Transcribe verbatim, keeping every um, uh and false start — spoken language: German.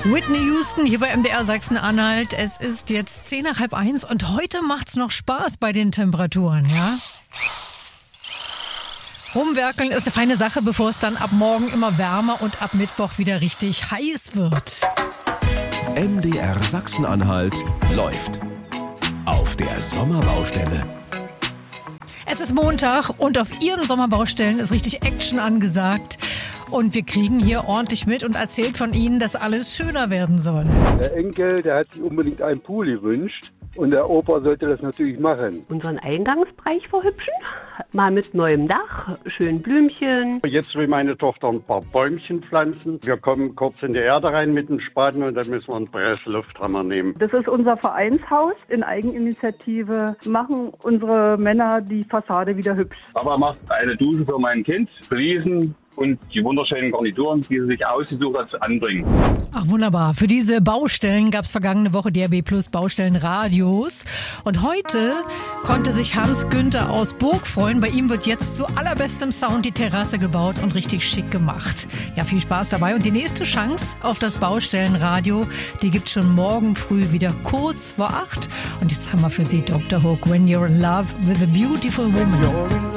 Whitney Houston hier bei M D R Sachsen-Anhalt. Es ist jetzt zehn nach halb eins und heute macht's noch Spaß bei den Temperaturen, ja? Rumwerkeln ist eine feine Sache, bevor es dann ab morgen immer wärmer und ab Mittwoch wieder richtig heiß wird. M D R Sachsen-Anhalt läuft auf der Sommerbaustelle. Es ist Montag und auf Ihren Sommerbaustellen ist richtig Action angesagt. Und wir kriegen hier ordentlich mit und erzählt von Ihnen, dass alles schöner werden soll. Der Enkel, der hat sich unbedingt einen Pool gewünscht. Und der Opa sollte das natürlich machen. Unseren Eingangsbereich verhübschen, mal mit neuem Dach, schön Blümchen. Jetzt will meine Tochter ein paar Bäumchen pflanzen. Wir kommen kurz in die Erde rein mit dem Spaten und dann müssen wir einen Presslufthammer nehmen. Das ist unser Vereinshaus. In Eigeninitiative machen unsere Männer die Fassade wieder hübsch. Papa macht eine Dusche für mein Kind, Fliesen und die wunderschönen Garnituren, die sie sich ausgesucht hat, anbringen. Ach wunderbar. Für diese Baustellen gab es vergangene Woche D R B Plus Baustellenradios. Und heute konnte sich Hans Günther aus Burg freuen. Bei ihm wird jetzt zu allerbestem Sound die Terrasse gebaut und richtig schick gemacht. Ja, viel Spaß dabei. Und die nächste Chance auf das Baustellenradio, die gibt's schon morgen früh wieder kurz vor acht. Und jetzt haben wir für Sie Doktor Hook, When You're in Love with a Beautiful Woman.